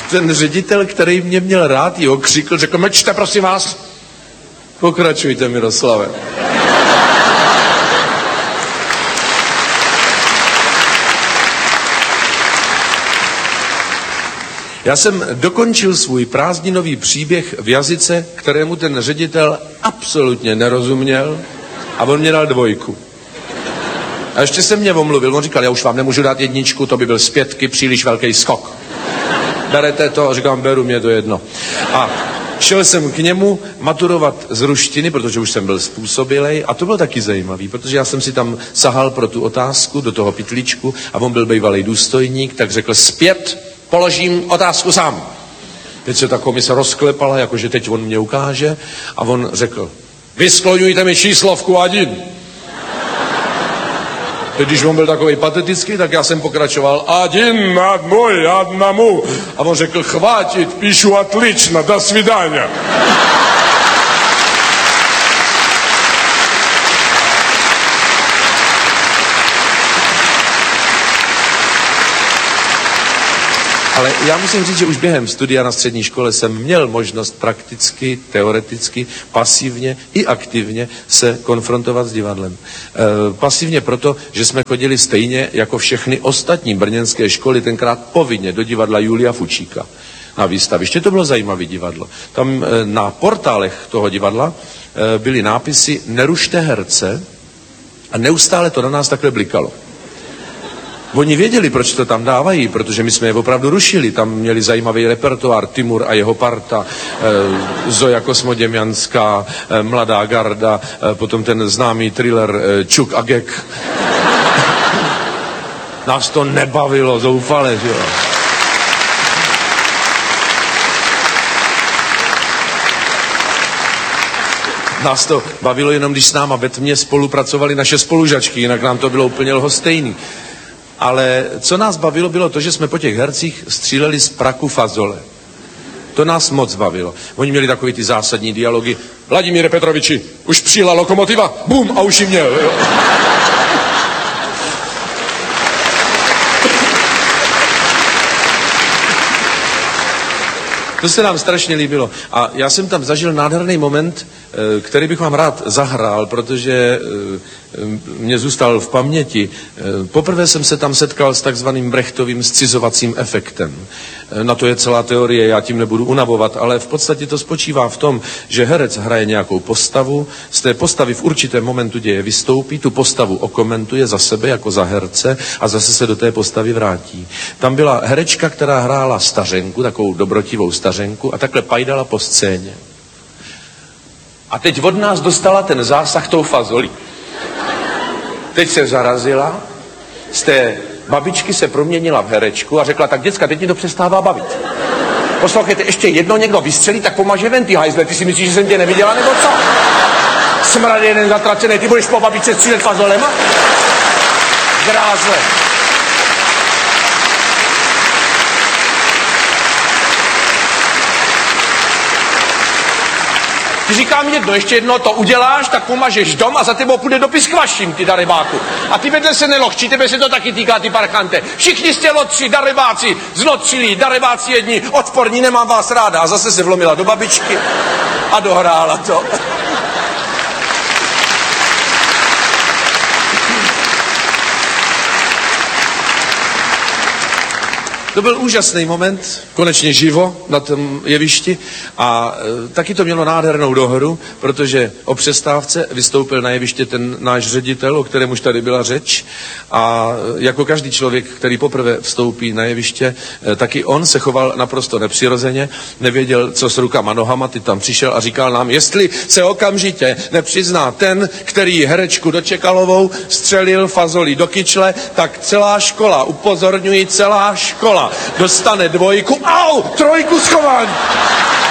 ten ředitel, který mě měl rád, ji okřikl, řekl, mlčte, prosím vás. Pokračujte, Miroslave. Já jsem dokončil svůj prázdninový příběh v jazyce, kterému ten ředitel absolutně nerozuměl, a on mě dal 2. A ještě se mě omluvil, on říkal, já už vám nemůžu dát 1, to by byl z 5 příliš velký skok. Berete to? A říkám, beru, mě to jedno. A šel jsem k němu maturovat z ruštiny, protože už jsem byl způsobilej, a to bylo taky zajímavý, protože já jsem si tam sahal pro tu otázku do toho pytlíčku a on byl bývalý důstojník, tak řekl, zpět položím otázku sám. Teď se ta komise rozklepala, jakože teď on mě ukáže, a on řekl, vyskloňujte mi číslovku 1. Teď, když on byl takový patetický, tak já jsem pokračoval 1, 1, a on řekl, chvátit, píšu odlično, do svidania. Ale já musím říct, že už během studia na střední škole jsem měl možnost prakticky, teoreticky, pasivně i aktivně se konfrontovat s divadlem. Pasivně proto, že jsme chodili stejně jako všechny ostatní brněnské školy, tenkrát povinně do divadla Julia Fučíka na výstaviště. To bylo zajímavé divadlo. Tam na portálech toho divadla byly nápisy Nerušte herce a neustále to na nás takhle blikalo. Oni věděli, proč to tam dávají, protože my jsme je opravdu rušili. Tam měli zajímavý repertoár, Timur a jeho parta, Zoja Kosmoděmjanská, Mladá garda, potom ten známý thriller Čuk a Gek. Nás to nebavilo zoufale, že jo. Nás to bavilo jenom, když s náma ve tmě spolupracovali naše spolužačky, jinak nám to bylo úplně lhostejný. Ale co nás bavilo, bylo to, že jsme po těch hercích stříleli z praku fazole. To nás moc bavilo. Oni měli takový ty zásadní dialogy. Vladimíre Petroviči, už přijela lokomotiva, bum, a už ji měl. Jo. To se nám strašně líbilo. A já jsem tam zažil nádherný moment, který bych vám rád zahrál, protože mě zůstal v paměti. Poprvé jsem se tam setkal s takzvaným Brechtovým scizovacím efektem. Na to je celá teorie, já tím nebudu unavovat, ale v podstatě to spočívá v tom, že herec hraje nějakou postavu, z té postavy v určitém momentu děje vystoupí, tu postavu okomentuje za sebe jako za herce a zase se do té postavy vrátí. Tam byla herečka, která hrála stařenku, takovou dobrotivou stařenku, a takhle pajdala po scéně. A teď od nás dostala ten zásah tou fazolí. Teď se zarazila, z té babičky se proměnila v herečku a řekla, tak děcka, teď mi to přestává bavit. Poslouchejte, ještě jedno někdo vystřelí, tak pomaže ven, ty hajzle, ty si myslíš, že jsem tě neviděla, nebo co? Smrad jeden zatracený, ty budeš po babičce střílet fazolema? Grázle. Ty říkám jedno, ještě jedno to uděláš, tak pomažeš dom a za tebou půjde dopis k vašim, ty darebáku. A ty vedle se nelochčí, tebe se to taky týká, ty parchante. Všichni jste lotři, darebáci, zlotřilí, darebáci jedni, odporní, nemám vás ráda. A zase se vlomila do babičky a dohrála to. To byl úžasný moment, konečně živo na tom jevišti, a taky to mělo nádhernou dohru, protože o přestávce vystoupil na jeviště ten náš ředitel, o kterém už tady byla řeč, a jako každý člověk, který poprvé vstoupí na jeviště, taky on se choval naprosto nepřirozeně, nevěděl, co s rukama nohama, ty tam přišel a říkal nám, jestli se okamžitě nepřizná ten, který herečku Dočekalovou střelil fazolí do kyčle, tak celá škola, upozorňuji, celá škola dostane 2, 3 schování.